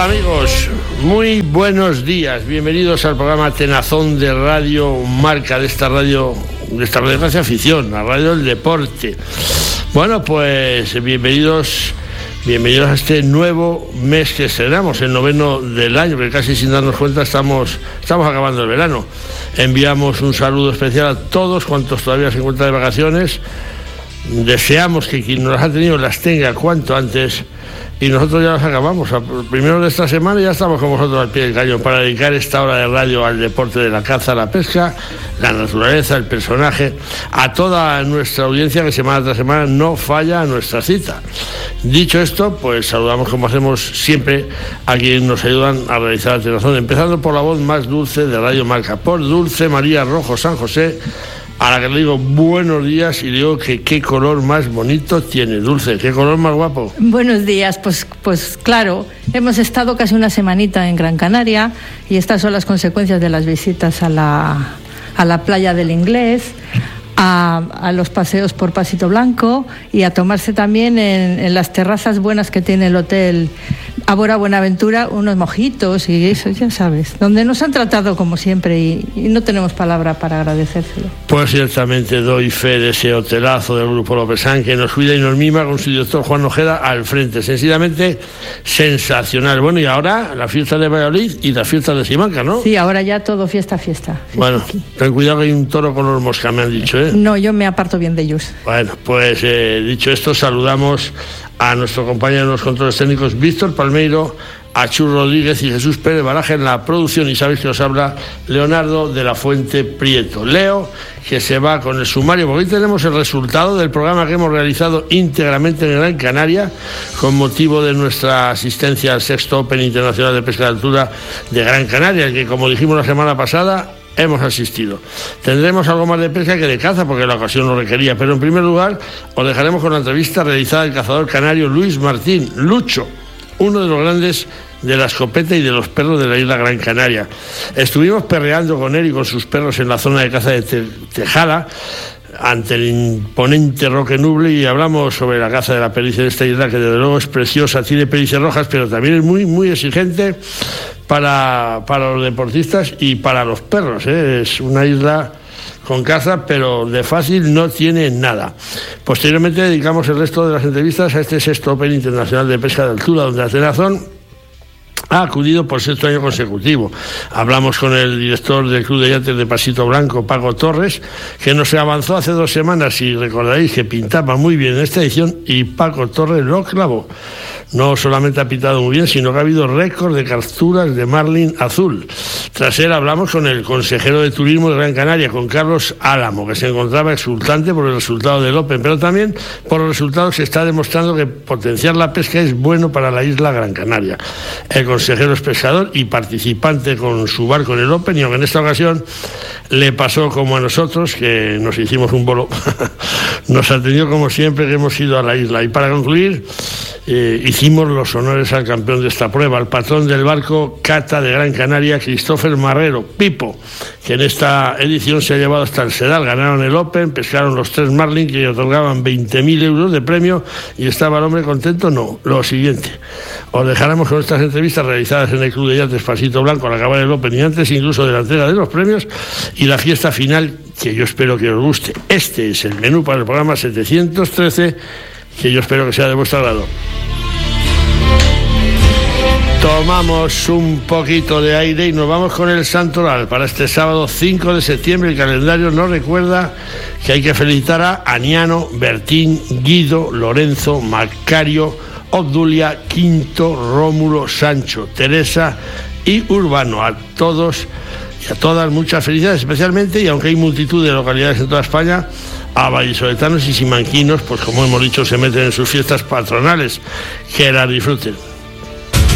amigos? Muy buenos días, bienvenidos al programa Tenazón de Radio Marca, de esta radio que hace afición, la radio del deporte. Bueno, pues bienvenidos a este nuevo mes que estrenamos, el 9º del año, que casi sin darnos cuenta estamos acabando el verano. Enviamos un saludo especial a todos cuantos todavía se encuentran de vacaciones. Deseamos que quien nos las ha tenido las tenga cuanto antes, y nosotros ya las acabamos. Primero de esta semana ya estamos con vosotros al pie del cañón para dedicar esta hora de radio al deporte de la caza, la pesca, la naturaleza, el personaje, a toda nuestra audiencia que semana tras semana no falla a nuestra cita. Dicho esto, pues saludamos, como hacemos siempre, a quienes nos ayudan a realizar la Tenazón, empezando por la voz más dulce de Radio Marca, por Dulce María Rojo San José, a la que le digo buenos días y le digo que qué color más bonito tiene. Dulce, qué color más guapo. Buenos días, pues claro, hemos estado casi una semanita en Gran Canaria y estas son las consecuencias de las visitas a la playa del Inglés, a los paseos por Pasito Blanco y a tomarse también en las terrazas buenas que tiene el hotel Ábora Buenaventura unos mojitos y eso, ya sabes, donde nos han tratado como siempre y no tenemos palabra para agradecérselo. Pues ciertamente doy fe de ese hotelazo del Grupo Lopesán que nos cuida y nos mima con su director Juan Ojeda al frente, sencillamente sensacional. Bueno, y ahora la fiesta de Valladolid y las fiestas de Simancas, ¿no? Sí, ahora ya todo fiesta. Bueno, ten cuidado que hay un toro con los moscas, me han dicho, ¿eh? No, yo me aparto bien de ellos. Bueno, pues dicho esto, saludamos a nuestro compañero de los controles técnicos, Víctor Palmeiro, a Chus Rodríguez y Jesús Pérez Baraja en la producción, y sabéis que os habla Leonardo de la Fuente Prieto. Leo, que se va con el sumario, porque hoy tenemos el resultado del programa que hemos realizado íntegramente en Gran Canaria, con motivo de nuestra asistencia al sexto Open Internacional de Pesca de Altura de Gran Canaria, el que, como dijimos la semana pasada, hemos asistido. Tendremos algo más de pesca que de caza, porque la ocasión lo requería, pero en primer lugar os dejaremos con la entrevista realizada del cazador canario Luis Martín, Lucho, uno de los grandes de la escopeta y de los perros de la isla Gran Canaria. Estuvimos perreando con él y con sus perros en la zona de caza de Tejada, ante el imponente Roque Nuble, y hablamos sobre la caza de la pericia de esta isla, que desde luego es preciosa, tiene pericias rojas, pero también es muy, muy exigente para los deportistas y para los perros, ¿eh? Es una isla con caza, pero de fácil no tiene nada. Posteriormente dedicamos el resto de las entrevistas a este sexto Open Internacional de Pesca de Altura, donde la Tenazón ha acudido por sexto año consecutivo. Hablamos con el director del Club de Yates de Pasito Blanco, Paco Torres, que nos avanzó hace 2 semanas, y recordaréis que pintaba muy bien en esta edición, y Paco Torres lo clavó. No solamente ha pintado muy bien, sino que ha habido récord de capturas de marlin azul. Tras él hablamos con el consejero de Turismo de Gran Canaria, con Carlos Álamo, que se encontraba exultante por el resultado del Open, pero también por los resultados que está demostrando que potenciar la pesca es bueno para la isla Gran Canaria. El consejero es pescador y participante con su barco en el Open, y aunque en esta ocasión le pasó como a nosotros, que nos hicimos un bolo, nos atendió como siempre que hemos ido a la isla. Y para concluir, hicimos los honores al campeón de esta prueba, al patrón del barco Cata de Gran Canaria, Christopher Marrero, Pipo, que en esta edición se ha llevado hasta el Sedal. Ganaron el Open, pescaron los 3 marlin que otorgaban 20.000 euros de premio, y estaba el hombre contento. No, lo siguiente, os dejaremos con estas entrevistas realizadas en el Club de Yates Pasito Blanco al acabar el Open, y antes incluso de la entrega de los premios y la fiesta final, que yo espero que os guste. Este es el menú para el programa 713, que yo espero que sea de vuestro agrado. Tomamos un poquito de aire y nos vamos con el santoral para este sábado 5 de septiembre. El calendario nos recuerda que hay que felicitar a Aniano, Bertín, Guido, Lorenzo, Macario, Obdulia, Quinto, Rómulo, Sancho, Teresa y Urbano. A todos y a todas muchas felicidades, especialmente, y aunque hay multitud de localidades en toda España, a vallisoletanos y simanquinos, pues como hemos dicho, se meten en sus fiestas patronales. Que las disfruten.